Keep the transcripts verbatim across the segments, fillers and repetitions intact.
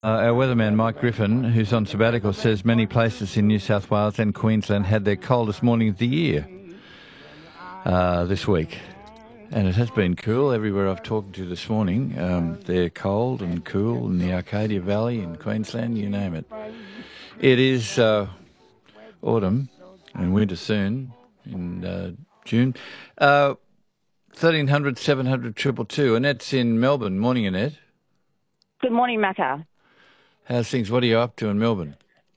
Uh, our weatherman, Mike Griffin, who's on sabbatical, says many places in New South Wales and Queensland had their coldest morning of the year uh, this week. And it has been cool everywhere I've talked to this morning. Um, they're cold and cool in the Arcadia Valley in Queensland, you name it. It is uh, autumn and winter soon in uh, June. Uh, thirteen hundred, seven hundred, two two two. Annette's in Melbourne. Morning, Annette. Good morning, Macca. How's things? What are you up to in Melbourne?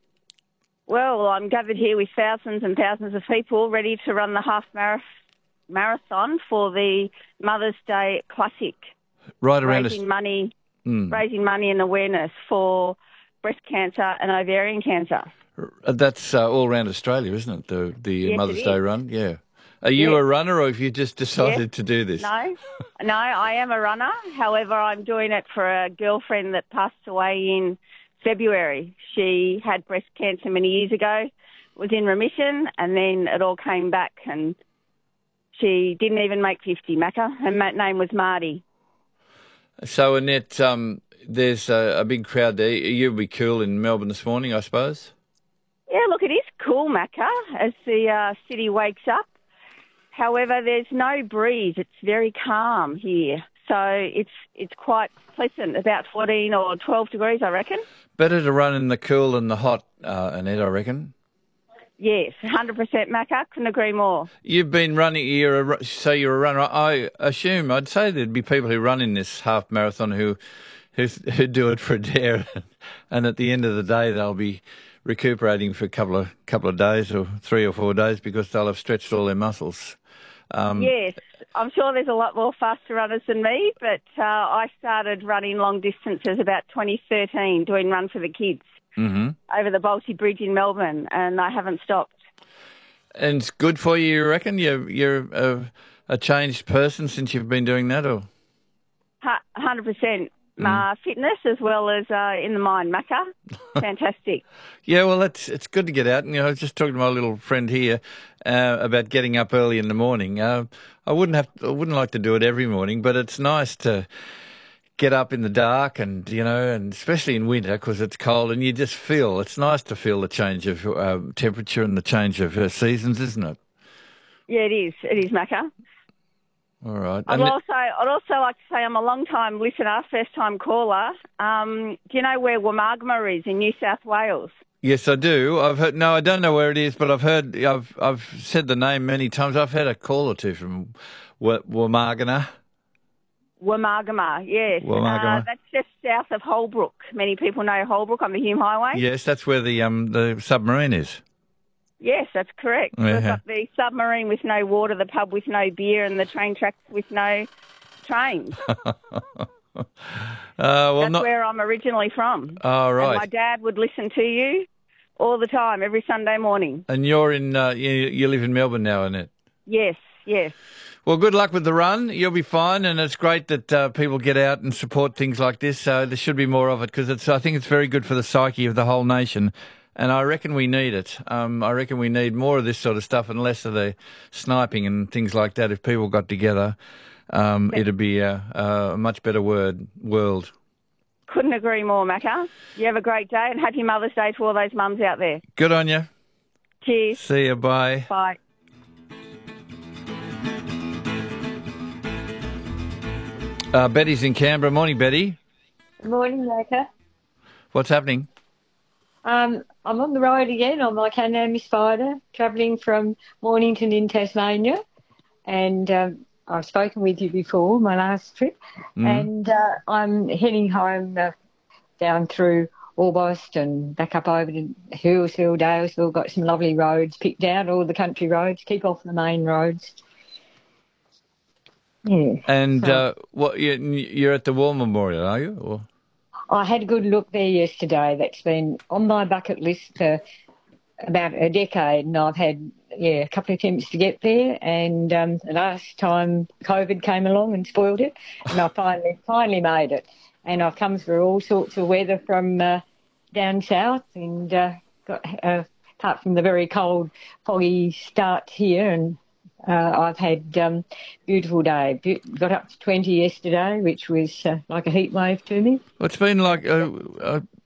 Well, I'm gathered here with thousands and thousands of people ready to run the half marath- marathon for the Mother's Day Classic. Right around raising us. money, Mm. raising money and awareness for breast cancer and ovarian cancer. That's uh, all around Australia, isn't it? The the Yes, Mother's it Day is. run. Yeah. Are you Yes. a runner, or have you just decided Yes. to do this? No, no, I am a runner. However, I'm doing it for a girlfriend that passed away in February. She had breast cancer many years ago, was in remission, and then it all came back, and she didn't even make fifty, Macca. Her ma- name was Marty. So, Annette, um, there's a, a big crowd there. You'll be cool in Melbourne this morning, I suppose? Yeah, look, it is cool, Macca, as the uh, city wakes up. However, there's no breeze. It's very calm here. So it's it's quite pleasant, about fourteen or twelve degrees, I reckon. Better to run in the cool than the hot, uh, Annette, I reckon. Yes, one hundred percent, Macca. Couldn't agree more. You've been running, you're a, ru- so you're a runner. I assume, I'd say there'd be people who run in this half marathon who, who, who do it for a dare, and at the end of the day they'll be recuperating for a couple of couple of days or three or four days because they'll have stretched all their muscles. Um, Yes, I'm sure there's a lot more faster runners than me, but uh, I started running long distances about twenty thirteen, doing Run for the Kids mm-hmm. over the Balti Bridge in Melbourne, and I haven't stopped. And it's good for you, you reckon? You're, you're a, a changed person since you've been doing that, or? one hundred percent. Mm. Uh, fitness as well as uh, in the mind, Macca. Fantastic. Yeah, well, it's it's good to get out. And, you know, I was just talking to my little friend here uh, about getting up early in the morning. Uh, I wouldn't have, I wouldn't like to do it every morning, but it's nice to get up in the dark, and you know, and especially in winter because it's cold, and you just feel it's nice to feel the change of uh, temperature and the change of uh, seasons, isn't it? Yeah, it is. It is, Macca. All right. I'd And also, I'd also like to say I'm a long-time listener, first-time caller. Um, do you know where Womargama is in New South Wales? yes, I do. I've heard. No, I don't know where it is, but I've heard. I've I've said the name many times. I've had a call or two from Wa- Womargana. Womargama, yes. Womargama. Uh, that's just south of Holbrook. Many people know Holbrook on the Hume Highway. Yes, that's where the um the submarine is. Yes, that's correct. Yeah. We've got the submarine with no water, the pub with no beer, and the train tracks with no trains. Uh, well, That's not. where I'm originally from. Oh, And my right. dad would listen to you all the time, every Sunday morning. And you're in. Uh, you, you live in Melbourne now, Annette. Yes, yes. Well, good luck with the run. You'll be fine, and it's great that uh, people get out and support things like this. So there should be more of it because it's. I think it's very good for the psyche of the whole nation, and I reckon we need it. Um, I reckon we need more of this sort of stuff and less of the sniping and things like that. If people got together, um, it'd be a, a much better word world. Couldn't agree more, Macca. You have a great day, and happy Mother's Day to all those mums out there. Good on you. Cheers. See you. Bye. Bye. Uh, Betty's in Canberra. Morning, Betty. Morning, Macca. What's happening? Um, I'm on the road again on my Canami Spider, travelling from Mornington in Tasmania. And um, I've spoken with you before, my last trip. Mm. And uh, I'm heading home uh, down through Orbost and back up over to Hillsville, Dalesville. Got some lovely roads picked out, all the country roads. Keep off the main roads. Yeah. And so- uh, what you, you're at the War Memorial, are you? Or? I had a good look there yesterday. That's been on my bucket list for about a decade, and I've had yeah a couple of attempts to get there. And um, the last time COVID came along and spoiled it, and I finally finally made it. And I've come through all sorts of weather from uh, down south, and uh, got uh, apart from the very cold, foggy start here, and uh, I've had um, beautiful day. Be- got up to twenty yesterday, which was uh, like a heat wave to me. Well, it's been like uh, uh,